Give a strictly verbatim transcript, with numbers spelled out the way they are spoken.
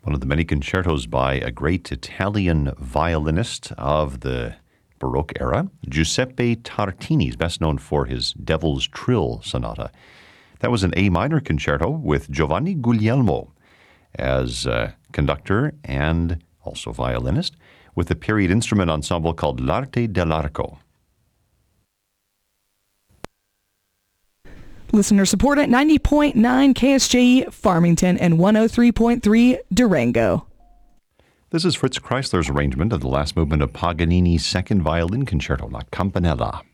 One of the many concertos by a great Italian violinist of the Baroque era, Giuseppe Tartini, is best known for his Devil's Trill Sonata. That was an A minor concerto with Giovanni Guglielmo as uh, conductor and also violinist, with a period instrument ensemble called L'Arte dell'Arco. Listener support at ninety point nine K S J E Farmington and one oh three point three Durango. This is Fritz Kreisler's arrangement of the last movement of Paganini's second violin concerto, La Campanella.